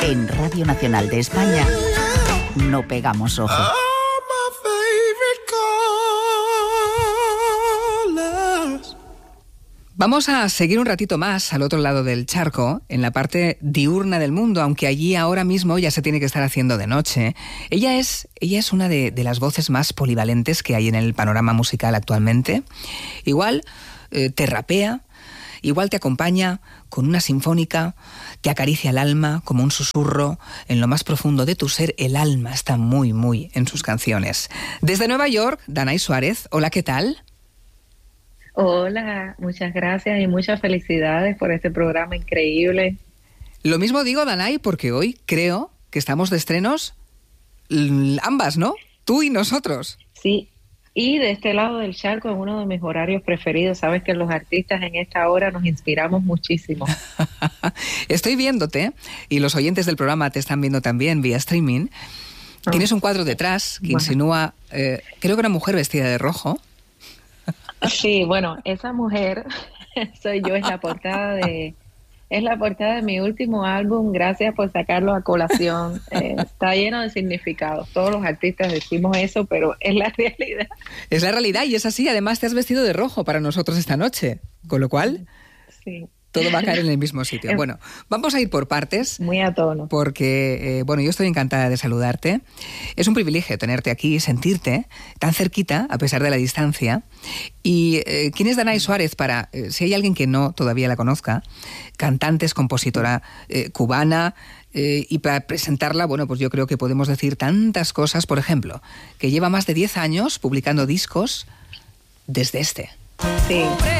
En Radio Nacional de España no pegamos ojo. Vamos a seguir un ratito más al otro lado del charco, en la parte diurna del mundo, aunque allí ahora mismo ya se tiene que estar haciendo de noche. Ella es una de las voces más polivalentes que hay en el panorama musical actualmente. Igual te rapea, igual te acompaña con una sinfónica, te acaricia el alma como un susurro. En lo más profundo de tu ser, el alma está muy, muy en sus canciones. Desde Nueva York, Danay Suárez, hola, ¿qué tal? Hola, muchas gracias y muchas felicidades por este programa increíble. Lo mismo digo, Danay, porque hoy creo que estamos de estrenos ambas, ¿no? Tú y nosotros. Sí, y de este lado del charco en uno de mis horarios preferidos. Sabes que los artistas en esta hora nos inspiramos muchísimo. Estoy viéndote y los oyentes del programa te están viendo también vía streaming. Tienes un cuadro detrás que insinúa, creo que una mujer vestida de rojo. Sí, bueno, esa mujer soy yo, es la portada de mi último álbum. Gracias por sacarlo a colación. Está lleno de significados. Todos los artistas decimos eso, pero es la realidad. Es la realidad y es así. Además te has vestido de rojo para nosotros esta noche, con lo cual sí, todo va a caer en el mismo sitio. Bueno, vamos a ir por partes. Muy a tono. Porque, yo estoy encantada de saludarte. Es un privilegio tenerte aquí, sentirte tan cerquita, a pesar de la distancia. Y ¿quién es Danay Suárez? Para, si hay alguien que no todavía la conozca, cantante, es compositora cubana, y para presentarla, pues yo creo que podemos decir tantas cosas. Por ejemplo, que lleva más de 10 años publicando discos desde este. Sí.